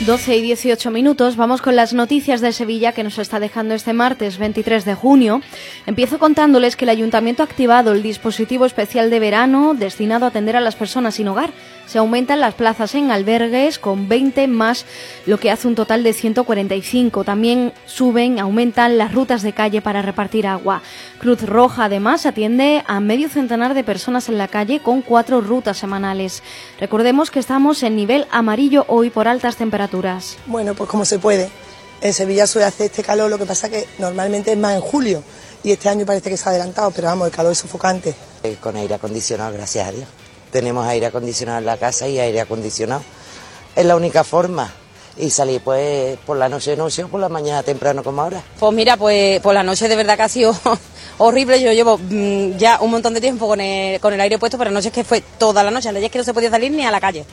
12 y 18 minutos, vamos con las noticias de Sevilla que nos está dejando este martes 23 de junio. Empiezo contándoles que el Ayuntamiento ha activado el dispositivo especial de verano destinado a atender a las personas sin hogar. Se aumentan las plazas en albergues con 20 más, lo que hace un total de 145. También aumentan las rutas de calle para repartir agua. Cruz Roja además atiende a medio centenar de personas en la calle con 4 rutas semanales. Recordemos que estamos en nivel amarillo hoy por altas temperaturas. Bueno, pues como se puede. En Sevilla suele hacer este calor, lo que pasa que normalmente es más en julio y este año parece que se ha adelantado, pero vamos, el calor es sofocante. Con aire acondicionado, gracias a Dios. Tenemos aire acondicionado en la casa y aire acondicionado. Es la única forma. Y salir pues por la noche o por la mañana temprano como ahora. Pues mira, pues por la noche de verdad que ha sido horrible. Yo llevo ya un montón de tiempo con el aire puesto, pero anoche es que fue toda la noche. Ayer es que no se podía salir ni a la calle.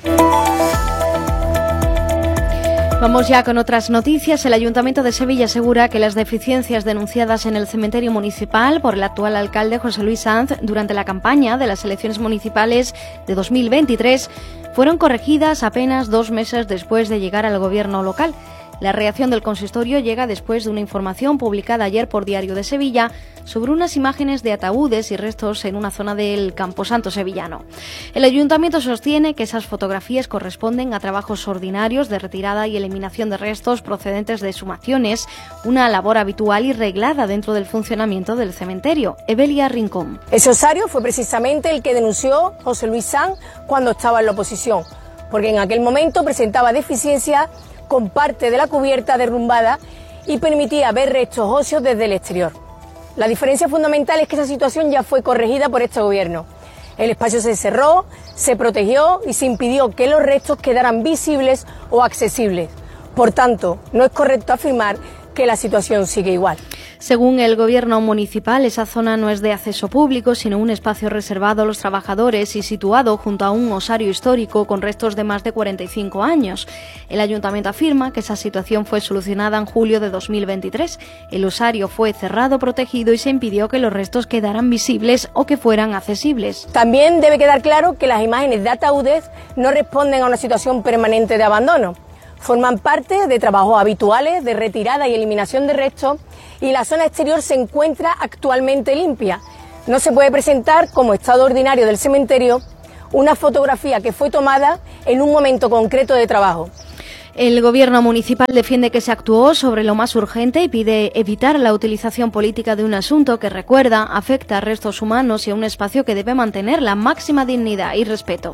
Vamos ya con otras noticias. El Ayuntamiento de Sevilla asegura que las deficiencias denunciadas en el cementerio municipal por el actual alcalde José Luis Sanz durante la campaña de las elecciones municipales de 2023 fueron corregidas apenas 2 meses después de llegar al gobierno local. La reacción del consistorio llega después de una información publicada ayer por Diario de Sevilla sobre unas imágenes de ataúdes y restos en una zona del Camposanto sevillano. El ayuntamiento sostiene que esas fotografías corresponden a trabajos ordinarios de retirada y eliminación de restos procedentes de exhumaciones, una labor habitual y reglada dentro del funcionamiento del cementerio. Evelia Rincón. Ese osario fue precisamente el que denunció José Luis Sanz cuando estaba en la oposición, porque en aquel momento presentaba deficiencias con parte de la cubierta derrumbada y permitía ver restos óseos desde el exterior. La diferencia fundamental es que esa situación ya fue corregida por este gobierno. El espacio se cerró, se protegió y se impidió que los restos quedaran visibles o accesibles. Por tanto, no es correcto afirmar que la situación sigue igual. Según el gobierno municipal, esa zona no es de acceso público, sino un espacio reservado a los trabajadores y situado junto a un osario histórico con restos de más de 45 años. El ayuntamiento afirma que esa situación fue solucionada en julio de 2023. El osario fue cerrado, protegido y se impidió que los restos quedaran visibles o que fueran accesibles. También debe quedar claro que las imágenes de ataúdes no responden a una situación permanente de abandono. Forman parte de trabajos habituales de retirada y eliminación de restos y la zona exterior se encuentra actualmente limpia. No se puede presentar como estado ordinario del cementerio una fotografía que fue tomada en un momento concreto de trabajo. El gobierno municipal defiende que se actuó sobre lo más urgente y pide evitar la utilización política de un asunto que, recuerda, afecta a restos humanos y a un espacio que debe mantener la máxima dignidad y respeto.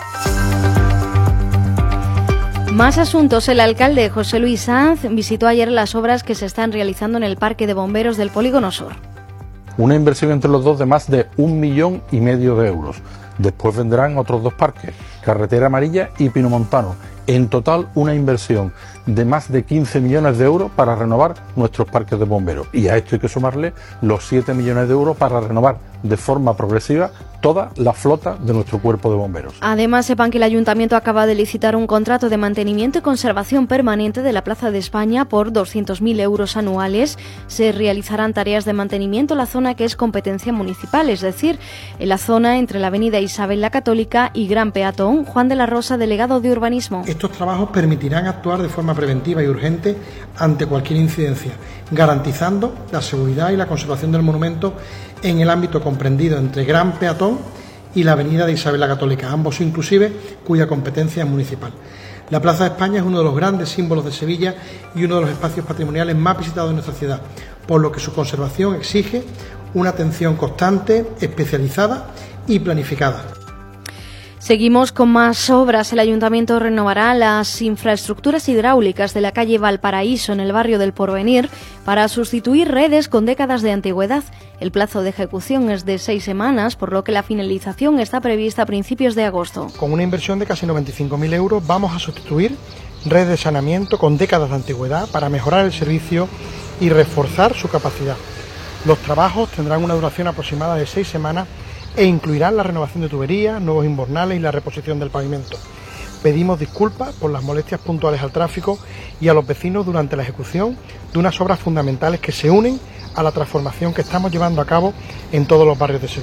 Más asuntos. El alcalde José Luis Sanz visitó ayer las obras que se están realizando en el Parque de Bomberos del Polígono Sur. Una inversión entre los dos de más de 1,5 millones de euros. Después vendrán otros 2 parques, Carretera Amarilla y Pinomontano. En total, una inversión de más de 15 millones de euros para renovar nuestros parques de bomberos. Y a esto hay que sumarle los 7 millones de euros para renovar de forma progresiva toda la flota de nuestro cuerpo de bomberos. Además, sepan que el Ayuntamiento acaba de licitar un contrato de mantenimiento y conservación permanente de la Plaza de España por 200.000 euros anuales. Se realizarán tareas de mantenimiento en la zona que es competencia municipal, es decir, en la zona entre la avenida Isabel la Católica y Gran Peatón. Juan de la Rosa, delegado de Urbanismo. Estos trabajos permitirán actuar de forma preventiva y urgente ante cualquier incidencia, garantizando la seguridad y la conservación del monumento en el ámbito comprendido entre Gran Peatón y la avenida de Isabel la Católica, ambos inclusive cuya competencia es municipal. La Plaza de España es uno de los grandes símbolos de Sevilla y uno de los espacios patrimoniales más visitados de nuestra ciudad, por lo que su conservación exige una atención constante, especializada y planificada. Seguimos con más obras. El Ayuntamiento renovará las infraestructuras hidráulicas de la calle Valparaíso en el barrio del Porvenir para sustituir redes con décadas de antigüedad. El plazo de ejecución es de 6 semanas, por lo que la finalización está prevista a principios de agosto. Con una inversión de casi 95.000 euros vamos a sustituir redes de saneamiento con décadas de antigüedad para mejorar el servicio y reforzar su capacidad. Los trabajos tendrán una duración aproximada de 6 semanas e incluirán la renovación de tuberías, nuevos invernales y la reposición del pavimento. Pedimos disculpas por las molestias puntuales al tráfico y a los vecinos durante la ejecución de unas obras fundamentales que se unen a la transformación que estamos llevando a cabo en todos los barrios de Sevilla.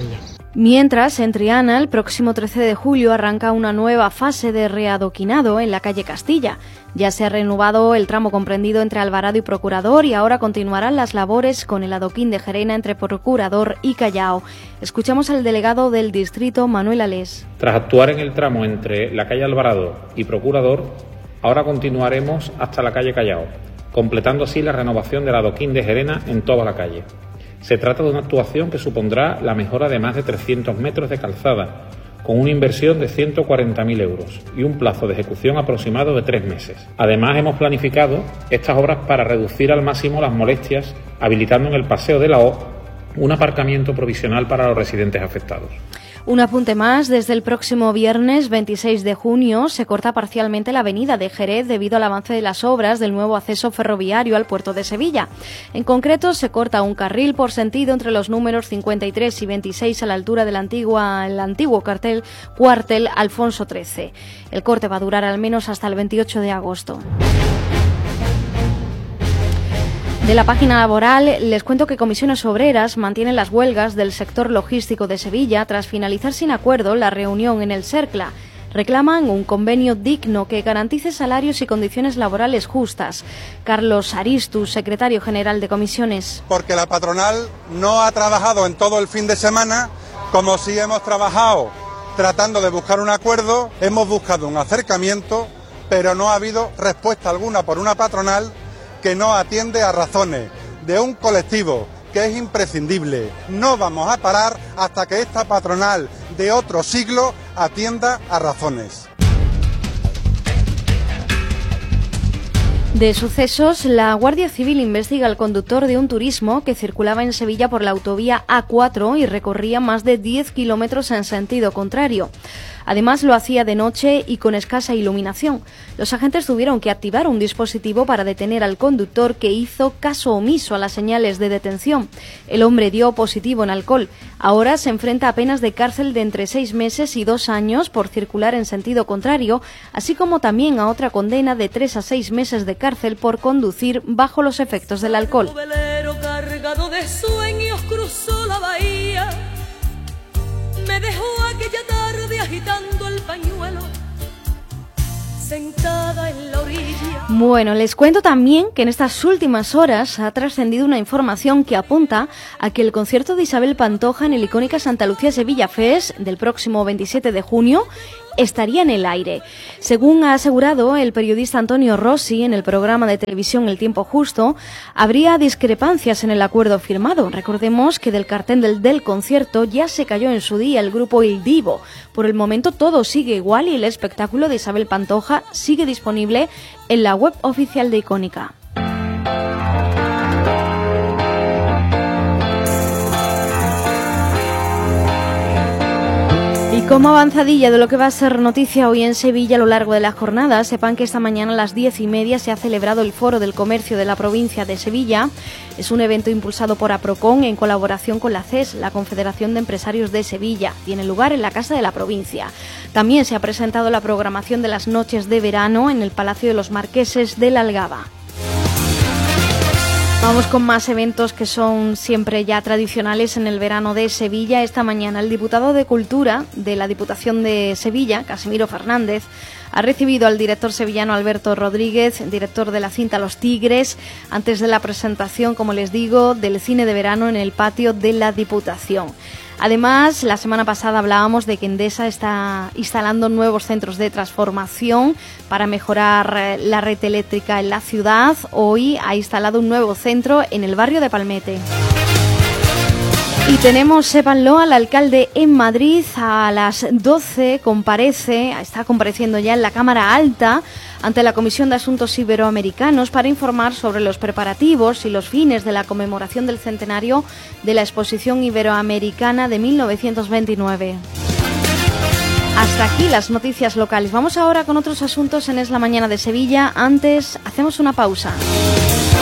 Mientras, en Triana, el próximo 13 de julio arranca una nueva fase de readoquinado en la calle Castilla. Ya se ha renovado el tramo comprendido entre Alvarado y Procurador y ahora continuarán las labores con el adoquín de Gerena entre Procurador y Callao. Escuchamos al delegado del distrito, Manuel Alés. Tras actuar en el tramo entre la calle Alvarado y Procurador, ahora continuaremos hasta la calle Callao, completando así la renovación del adoquín de Gerena en toda la calle. Se trata de una actuación que supondrá la mejora de más de 300 metros de calzada, con una inversión de 140.000 euros y un plazo de ejecución aproximado de 3 meses. Además, hemos planificado estas obras para reducir al máximo las molestias, habilitando en el Paseo de la O un aparcamiento provisional para los residentes afectados. Un apunte más, desde el próximo viernes 26 de junio se corta parcialmente la avenida de Jerez debido al avance de las obras del nuevo acceso ferroviario al puerto de Sevilla. En concreto, se corta un carril por sentido entre los números 53 y 26 a la altura del antiguo cuartel Alfonso XIII. El corte va a durar al menos hasta el 28 de agosto. De la página laboral, les cuento que Comisiones Obreras mantienen las huelgas del sector logístico de Sevilla tras finalizar sin acuerdo la reunión en el Cercla. Reclaman un convenio digno que garantice salarios y condiciones laborales justas. Carlos Aristus, secretario general de Comisiones. Porque la patronal no ha trabajado en todo el fin de semana como si hemos trabajado tratando de buscar un acuerdo, hemos buscado un acercamiento, pero no ha habido respuesta alguna por una patronal que no atiende a razones de un colectivo que es imprescindible. No vamos a parar hasta que esta patronal de otro siglo atienda a razones. De sucesos, la Guardia Civil investiga al conductor de un turismo que circulaba en Sevilla por la autovía A4 y recorría más de 10 kilómetros en sentido contrario. Además, lo hacía de noche y con escasa iluminación. Los agentes tuvieron que activar un dispositivo para detener al conductor, que hizo caso omiso a las señales de detención. El hombre dio positivo en alcohol. Ahora se enfrenta a penas de cárcel de entre 6 meses y 2 años por circular en sentido contrario, así como también a otra condena de 3 a 6 meses de cárcel por conducir bajo los efectos del alcohol. Un velero cargado de sueños cruzó la bahía. Me dejó aquella tarde agitando el pañuelo, sentada en la orilla. Bueno, les cuento también que en estas últimas horas ha trascendido una información que apunta a que el concierto de Isabel Pantoja en el icónica Santa Lucía Sevilla Fest del próximo 27 de junio estaría en el aire. Según ha asegurado el periodista Antonio Rossi en el programa de televisión El Tiempo Justo, habría discrepancias en el acuerdo firmado. Recordemos que del cartel del concierto ya se cayó en su día el grupo Il Divo. Por el momento todo sigue igual y el espectáculo de Isabel Pantoja sigue disponible en la web oficial de Icónica. Y como avanzadilla de lo que va a ser noticia hoy en Sevilla a lo largo de la jornada, sepan que esta mañana a las 10:30 se ha celebrado el Foro del Comercio de la provincia de Sevilla. Es un evento impulsado por APROCON en colaboración con la CES, la Confederación de Empresarios de Sevilla. Tiene lugar en la Casa de la Provincia. También se ha presentado la programación de las noches de verano en el Palacio de los Marqueses de la Algaba. Vamos con más eventos que son siempre ya tradicionales en el verano de Sevilla. Esta mañana el diputado de Cultura de la Diputación de Sevilla, Casimiro Fernández, ha recibido al director sevillano Alberto Rodríguez, director de la cinta Los Tigres, antes de la presentación, como les digo, del cine de verano en el patio de la Diputación. Además, la semana pasada hablábamos de que Endesa está instalando nuevos centros de transformación para mejorar la red eléctrica en la ciudad. Hoy ha instalado un nuevo centro en el barrio de Palmete. Y tenemos, sépanlo, al alcalde en Madrid. A las 12 está compareciendo ya en la Cámara Alta ante la Comisión de Asuntos Iberoamericanos para informar sobre los preparativos y los fines de la conmemoración del centenario de la Exposición Iberoamericana de 1929. Hasta aquí las noticias locales. Vamos ahora con otros asuntos en Es la Mañana de Sevilla. Antes, hacemos una pausa.